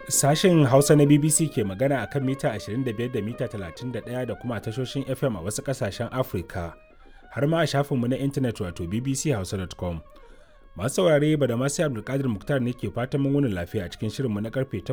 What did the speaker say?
Sashen Hausa na BBC ke magana a kan mita 25 da mita 31 da kuma tashoshin FM a wasu ƙasashen Afirka, har ma a shafinmu na intanet wato bbchausa.com. Masu saurare ba da masu Abdulkadir Muktar ne ke fatan mun wuni lafiya a cikin shirinmu na karfe